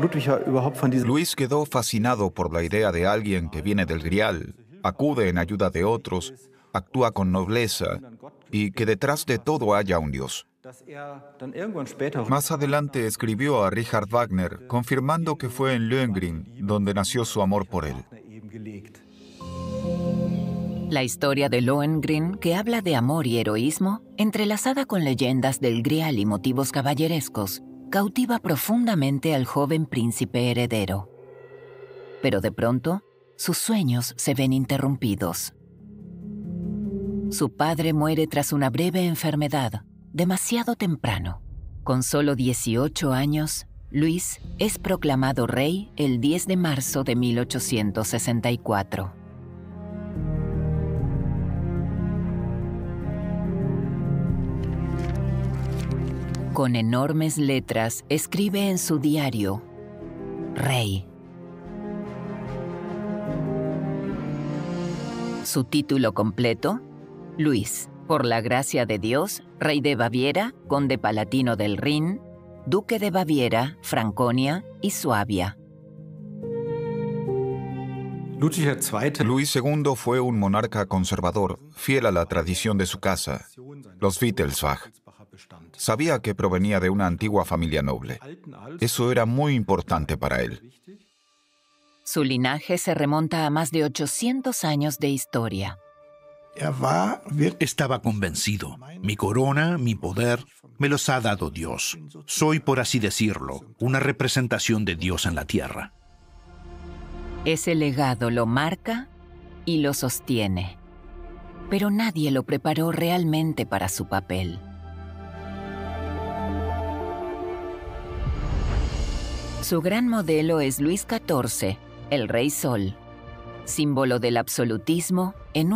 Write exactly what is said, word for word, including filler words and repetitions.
Luis quedó fascinado por la idea de alguien que viene del Grial, acude en ayuda de otros, actúa con nobleza y que detrás de todo haya un Dios. Más adelante escribió a Richard Wagner, confirmando que fue en Lohengrin donde nació su amor por él. La historia de Lohengrin, que habla de amor y heroísmo, entrelazada con leyendas del Grial y motivos caballerescos, cautiva profundamente al joven príncipe heredero. Pero de pronto, sus sueños se ven interrumpidos. Su padre muere tras una breve enfermedad, demasiado temprano. Con solo dieciocho años, Luis es proclamado rey el diez de marzo de mil ochocientos sesenta y cuatro. Con enormes letras escribe en su diario: Rey. Su título completo: Luis, por la gracia de Dios, rey de Baviera, conde palatino del Rin, duque de Baviera, Franconia y Suabia. Luis segundo fue un monarca conservador, fiel a la tradición de su casa, los Wittelsbach. Sabía que provenía de una antigua familia noble. Eso era muy importante para él. Su linaje se remonta a más de ochocientos años de historia. Estaba convencido. Mi corona, mi poder, me los ha dado Dios. Soy, por así decirlo, una representación de Dios en la tierra. Ese legado lo marca y lo sostiene. Pero nadie lo preparó realmente para su papel. Su gran modelo es Luis catorce, el Rey Sol, símbolo del absolutismo en un